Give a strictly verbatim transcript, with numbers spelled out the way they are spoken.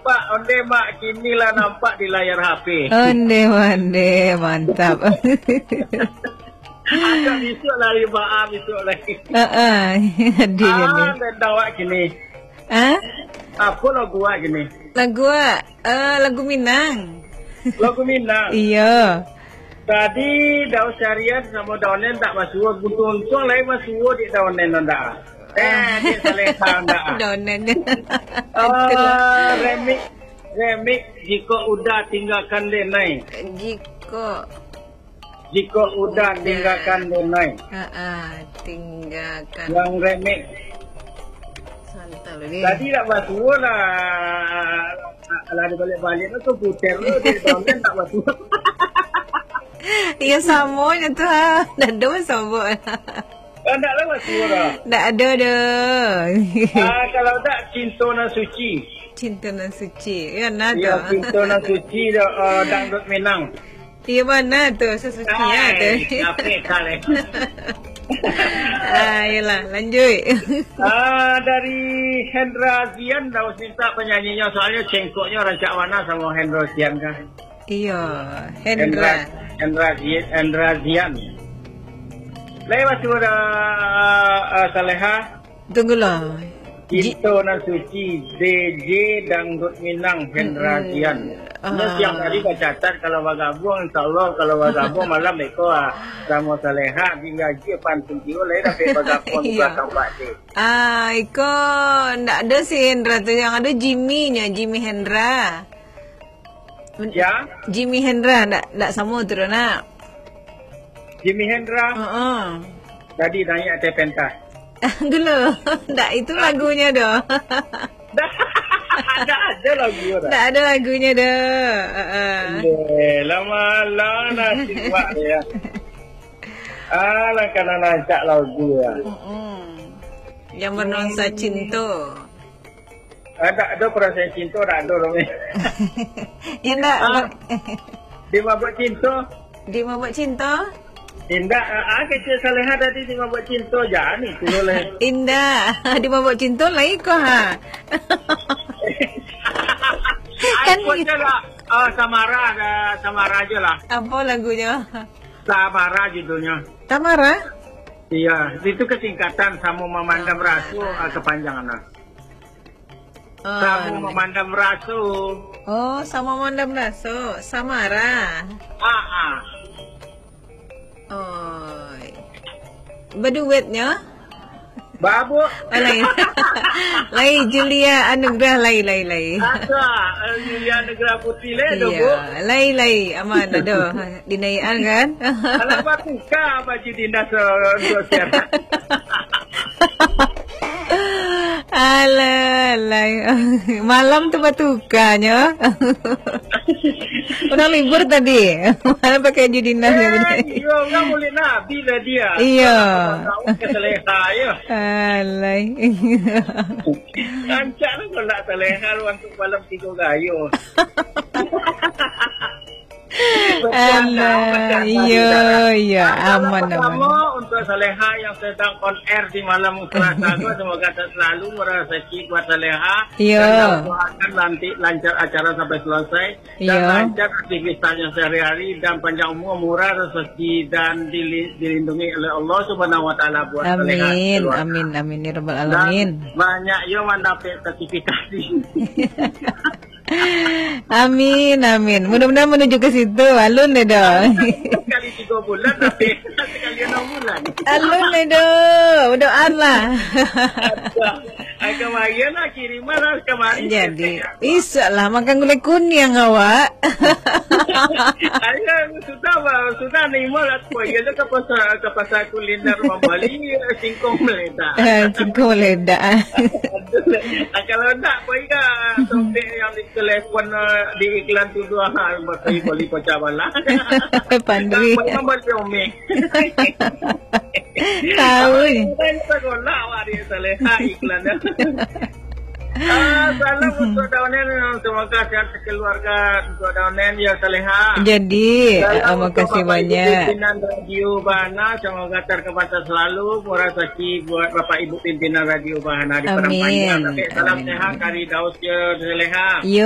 nampak onde mak kini lah nampak di layar H P. Onde onde mantap. Ada besok lari baam besok lagi. Heeh, hadir ni. Ah, dan awak gini. Ah? Apa lagu awak gini? Lagu ah, uh, lagu Minang. Lagu Minang. Iya. Tadi daun syariat sama daunen tak masuk, untung-untung lain masuk di daunen ndak. Eh, di Saleha ndak. Daunen. Ah, remix remix jika udah tinggalkan denai. Jika Jika udah tinggalkan denai. Heeh, tinggalkan. Yang remix. Santai ni. Tadi tak masuk lah. Lari balik-balik tu puter tu di daunen tak masuk. Ya sama je tu ha. Dah ada sama. Tak ada lah masuk dah. Tak ada dah. Ah, kalau tak cinta nan suci. Cinta nan suci. Ya nak Ya, tu. cinta nan suci dah uh, dangdut Minang. Ya mana tu sesuci ya tu. Apa kali? Ah, yalah lanjut. Ah, dari Hendra Zian dah minta penyanyinya soalnya cengkoknya rancak mana sama Hendra Zian kan? Iya, Hendra. Hendra Zian, Hendra Zian. Lewat sudah uh, Saleha. Tunggulah. Cinta nan suci D J Dangdut Minang Hendra Mm-mm. Zian. Ah. Ini siang tadi kau catat kalau bagabung insyaAllah kalau bagabung malam mereka ah, sama Saleha hingga je pantun kio lain tapi bagabung di Iya. belakang Pak Cik. Ah, iko ndak ada si Hendra tu, yang ada Jimmy-nya, Jimmy Hendra. Ya, Jimmy Hendra ndak ndak sama tu nak. Jimmy Hendra Heeh. tadi naik atas pentas. Gelo, ndak itu lagunya dah. Dah ada ada lagu dah. Ndak ada lagunya dah. Heeh. Eh, lama lama nasi buat dia. Alah kana nancak lagu ya. Heeh. Yang bernuansa cinta. Ada ada perasaan cinta tak ada orang ni. Ya ndak. Ah. Dia mabuk cinta. Dia mau buat cinta? Indah, ah kecil Saleha tadi dia mabuk cinta je ni tu boleh. Indah. Dia mau buat cinta lain kau ha. Kan je lah. Ah Samara ada Samara je lah. Apa lagunya? Samara judulnya. Tamara? Iya, itu kesingkatan Samu Memandang Rasu ah, kepanjangan lah. Oh, Samu Memandang Rasu. oh sama mandam raso, Samara. Ah ah. Oh. Berduetnya? Babu. Oh, lain. Lain Julia Anugrah lain lain lain. Ada Yulia Negara Putih le dogo. Iya, lain lain aman ada. Dinaian kan? Alah buka baju dinda sosial. Alah, alah. Malam tu bertukarnya. Orang libur tadi. Malam pakai baju dinas Eh, tadi. iya, enggak boleh nabi lah dia. Iya. Tahu ke Saleha ya. Alah. Rancak lah kalau nak Saleha untuk malam tiga gayo. Alah, iya, iya, aman, aman. Pertama untuk Saleha yang sedang on air di malam Selasa, semoga selalu merasaki buat Saleha. Iya. Dan doakan nanti lancar acara sampai selesai. Dan Iya. lancar aktivitasnya sehari-hari dan panjang umur, murah rezeki dan dili- dilindungi oleh Allah Subhanahu Wa Taala buat Saleha. Amin, keluarga. amin, amin, ya rabbal Dan alamin. banyak yang mendapat sertifikasi. Amin, amin. Mudah-mudahan menuju ke situ. Alun deh dah. Sekali tiga bulan tapi sekali enam bulan. Alun deh dah. Berdoa lah. Ay, kemarin lah kiriman lah kemarin. Jadi, bisa lah makan gulai kuning awak. Ayah sudah sudah nima lah tu. Ya ke pasar ke pasar kuliner membeli singkong meledak. Cingkong meledak. Kalau tak pergi ke topik yang di telefon di iklan tu dua hal berkali kali pecah lah. Pandai. Apa beli omik. Tahu ni. Saya sekolah awak di Saleha iklan. Ah, salam untuk Daunen, semoga sehat sekeluarga untuk Daunen ya Saleha. Jadi, Salam terima untuk kasih Bapak Ibu banyak. Pimpinan Radio Bahana, semoga terkebaca selalu, murah rezeki buat Bapak Ibu pimpinan Radio Bahana di Padang Amin. Panjang. Tapi salam Amin. sehat dari Daus ya Saleha. Yo.